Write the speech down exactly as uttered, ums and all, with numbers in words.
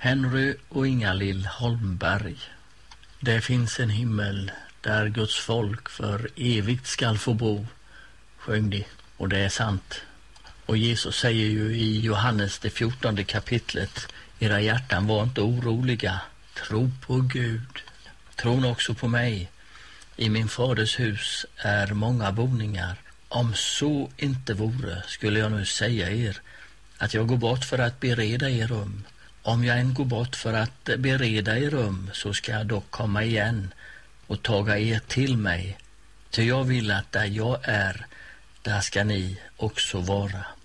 Henry och Inga-Lill Holmberg. Det finns en himmel där Guds folk för evigt skall få bo, sjöng de, och det är sant. Och Jesus säger ju i Johannes det fjortonde kapitlet: era hjärtan var inte oroliga, tro på Gud, tro också på mig. I min faders hus är många boningar. Om så inte vore skulle jag nu säga er att jag går bort för att bereda er rum. Om jag än går bort för att bereda er rum, så ska jag dock komma igen och taga er till mig. Ty jag vill att där jag är, där ska ni också vara.